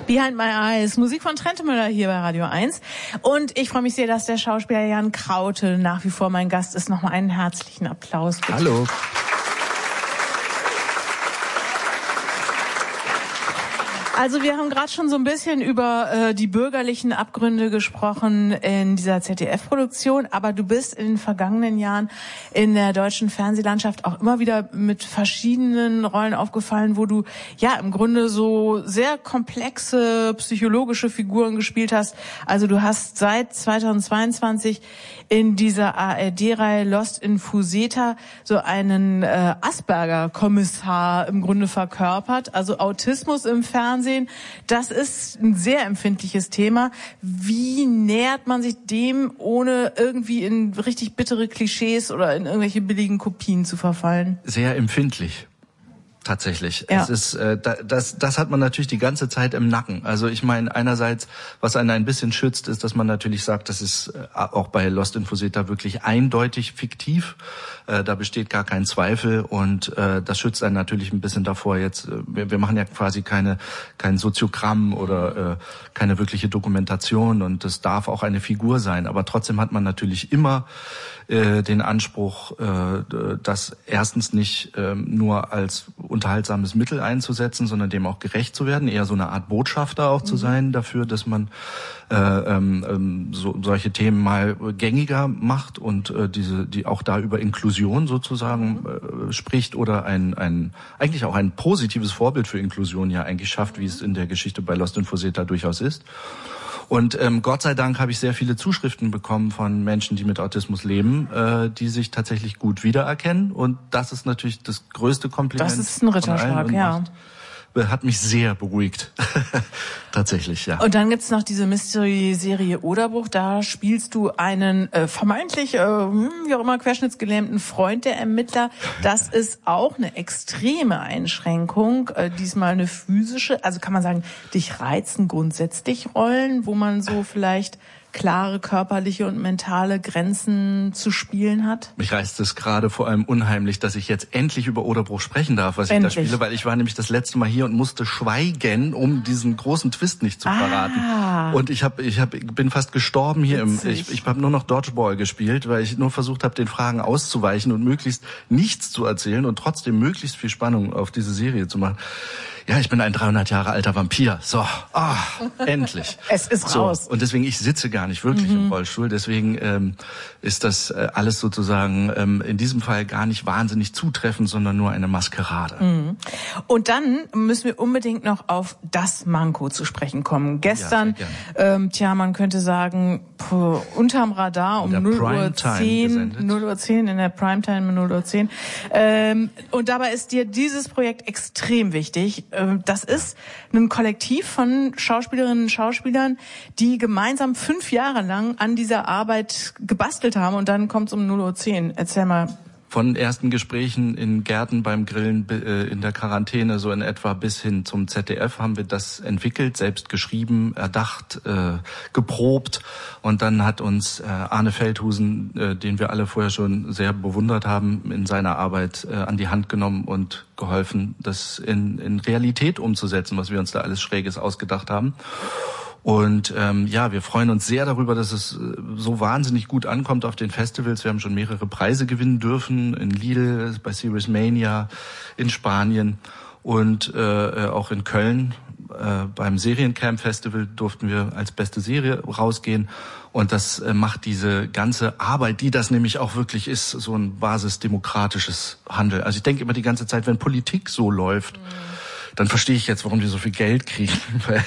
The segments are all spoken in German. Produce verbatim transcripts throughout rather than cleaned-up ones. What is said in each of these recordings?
Behind My Eyes, Musik von Trentemüller hier bei Radio eins. Und ich freue mich sehr, dass der Schauspieler Jan Kraute nach wie vor mein Gast ist. Nochmal einen herzlichen Applaus, bitte. Hallo. Also wir haben gerade schon so ein bisschen über äh, die bürgerlichen Abgründe gesprochen in dieser Z D F-Produktion, aber du bist in den vergangenen Jahren in der deutschen Fernsehlandschaft auch immer wieder mit verschiedenen Rollen aufgefallen, wo du ja im Grunde so sehr komplexe psychologische Figuren gespielt hast. Also du hast seit zweitausendzweiundzwanzig in dieser A R D-Reihe Lost in Fuseta so einen äh, Asperger-Kommissar im Grunde verkörpert, also Autismus im Fernsehen. Das ist ein sehr empfindliches Thema. Wie nähert man sich dem, ohne irgendwie in richtig bittere Klischees oder in irgendwelche billigen Kopien zu verfallen? Sehr empfindlich. Tatsächlich. Ja. Es ist, äh, das, das hat man natürlich die ganze Zeit im Nacken. Also ich meine, einerseits, was einen ein bisschen schützt, ist, dass man natürlich sagt, das ist äh, auch bei Lost in Fuseta wirklich eindeutig fiktiv. Äh, da besteht gar kein Zweifel und äh, das schützt einen natürlich ein bisschen davor. Jetzt, äh, wir, wir machen ja quasi keine kein Soziogramm oder äh, keine wirkliche Dokumentation und das darf auch eine Figur sein. Aber trotzdem hat man natürlich immer äh, den Anspruch, äh, das erstens nicht äh, nur als unterhaltsames Mittel einzusetzen, sondern dem auch gerecht zu werden, eher so eine Art Botschafter auch mhm. zu sein dafür, dass man äh, ähm, so, solche Themen mal gängiger macht und äh, diese, die auch da über Inklusion sozusagen äh, spricht oder ein, ein eigentlich auch ein positives Vorbild für Inklusion ja eigentlich schafft, wie es in der Geschichte bei Lost in Fuseta durchaus ist. Und ähm, Gott sei Dank habe ich sehr viele Zuschriften bekommen von Menschen, die mit Autismus leben, äh, die sich tatsächlich gut wiedererkennen. Und das ist natürlich das größte Kompliment. Das ist ein Ritterschlag, ja. Hat mich sehr beruhigt. Tatsächlich, ja. Und dann gibt's noch diese Mystery-Serie Oderbruch. Da spielst du einen äh, vermeintlich, äh, wie auch immer, querschnittsgelähmten Freund der Ermittler. Das ist auch eine extreme Einschränkung. Äh, diesmal eine physische. Also kann man sagen, dich reizen grundsätzlich Rollen, wo man so vielleicht klare körperliche und mentale Grenzen zu spielen hat? Mich reizt es gerade vor allem unheimlich, dass ich jetzt endlich über Oderbruch sprechen darf, was endlich. ich da spiele, weil ich war nämlich das letzte Mal hier und musste schweigen, um diesen großen Twist nicht zu verraten. Ah. Und ich habe, ich hab, bin fast gestorben hier. Im, ich ich habe nur noch Dodgeball gespielt, weil ich nur versucht habe, den Fragen auszuweichen und möglichst nichts zu erzählen und trotzdem möglichst viel Spannung auf diese Serie zu machen. Ja, ich bin ein dreihundert Jahre alter Vampir. So, ah, endlich. Es ist so, raus. Und deswegen, ich sitze gar nicht wirklich mhm. im Rollstuhl. Deswegen ähm, ist das äh, alles sozusagen ähm, in diesem Fall gar nicht wahnsinnig zutreffend, sondern nur eine Maskerade. Mhm. Und dann müssen wir unbedingt noch auf das Manko zu sprechen kommen. Gestern, ja, ähm, tja, man könnte sagen, puh, unterm Radar um null Uhr zehn, null Uhr zehn in der Primetime, null Uhr zehn. Ähm, und dabei ist dir dieses Projekt extrem wichtig. Das ist ein Kollektiv von Schauspielerinnen und Schauspielern, die gemeinsam fünf Jahre lang an dieser Arbeit gebastelt haben und dann kommt es um null Uhr zehn. Erzähl mal. Von ersten Gesprächen in Gärten beim Grillen in der Quarantäne so in etwa bis hin zum Z D F haben wir das entwickelt, selbst geschrieben, erdacht, äh, geprobt und dann hat uns äh, Arne Feldhusen, äh, den wir alle vorher schon sehr bewundert haben, in seiner Arbeit äh, an die Hand genommen und geholfen, das in, in Realität umzusetzen, was wir uns da alles Schräges ausgedacht haben. Und ähm, ja, wir freuen uns sehr darüber, dass es äh, so wahnsinnig gut ankommt auf den Festivals. Wir haben schon mehrere Preise gewinnen dürfen, in Lille, bei Series Mania, in Spanien und äh, auch in Köln. Äh, beim Seriencamp Festival durften wir als beste Serie rausgehen. Und das äh, macht diese ganze Arbeit, die das nämlich auch wirklich ist, so ein basisdemokratisches Handeln. Also ich denke immer die ganze Zeit, wenn Politik so läuft, mhm. dann verstehe ich jetzt, warum die so viel Geld kriegen, weil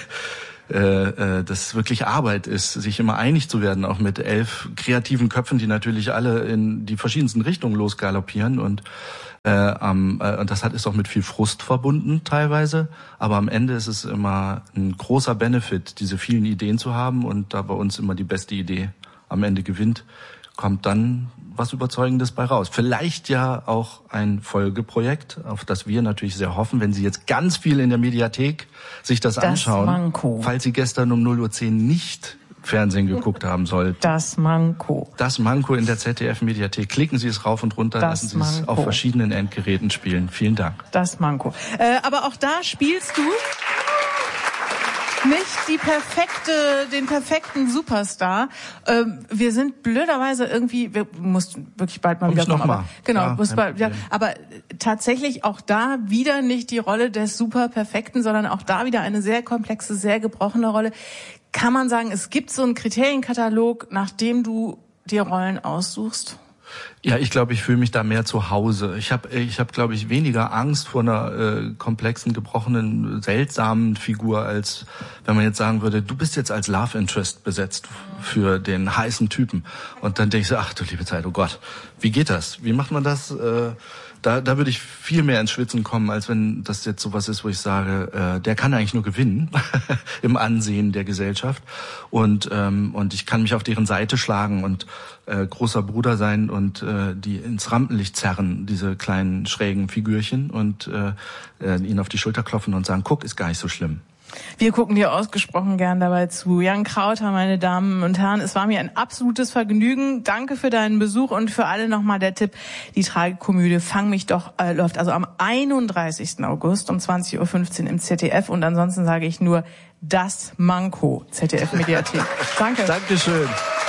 äh, das wirklich Arbeit ist, sich immer einig zu werden, auch mit elf kreativen Köpfen, die natürlich alle in die verschiedensten Richtungen losgaloppieren und äh, ähm, äh, und das hat ist auch mit viel Frust verbunden teilweise, aber am Ende ist es immer ein großer Benefit, diese vielen Ideen zu haben und da bei uns immer die beste Idee am Ende gewinnt, kommt dann was Überzeugendes bei raus. Vielleicht ja auch ein Folgeprojekt, auf das wir natürlich sehr hoffen, wenn Sie jetzt ganz viel in der Mediathek sich das, das anschauen. Manko. Falls Sie gestern um null Uhr zehn nicht Fernsehen geguckt haben sollten. Das Manko. Das Manko in der Z D F-Mediathek. Klicken Sie es rauf und runter, das lassen Sie Manko. Es auf verschiedenen Endgeräten spielen. Vielen Dank. Das Manko. Äh, aber auch da spielst du... nicht die perfekte, den perfekten Superstar. Ähm, wir sind blöderweise irgendwie, wir mussten wirklich bald mal Komm wieder ich noch kommen. mal. Aber, genau, Ja, muss bald, ja, aber tatsächlich auch da wieder nicht die Rolle des Superperfekten, sondern auch da wieder eine sehr komplexe, sehr gebrochene Rolle. Kann man sagen, es gibt so einen Kriterienkatalog, nach dem du dir Rollen aussuchst? Ja, ich glaube, ich fühle mich da mehr zu Hause. Ich habe, ich hab, glaube ich, weniger Angst vor einer äh, komplexen, gebrochenen, seltsamen Figur, als wenn man jetzt sagen würde, du bist jetzt als Love Interest besetzt für den heißen Typen. Und dann denke ich so, ach du liebe Zeit, oh Gott, wie geht das? Wie macht man das? Äh, da, da würde ich viel mehr ins Schwitzen kommen, als wenn das jetzt sowas ist, wo ich sage, äh, der kann eigentlich nur gewinnen im Ansehen der Gesellschaft. Und ähm, und ich kann mich auf deren Seite schlagen und äh, großer Bruder sein und äh, die ins Rampenlicht zerren, diese kleinen schrägen Figürchen, und äh, äh, ihnen auf die Schulter klopfen und sagen, guck, ist gar nicht so schlimm. Wir gucken dir ausgesprochen gern dabei zu. Jan Krauter, meine Damen und Herren, es war mir ein absolutes Vergnügen. Danke für deinen Besuch und für alle nochmal der Tipp, die Tragikomödie Fang mich doch äh, läuft also am einunddreißigsten August um zwanzig Uhr fünfzehn im Z D F, und ansonsten sage ich nur das Manko, Z D F Mediathek. Danke. Dankeschön.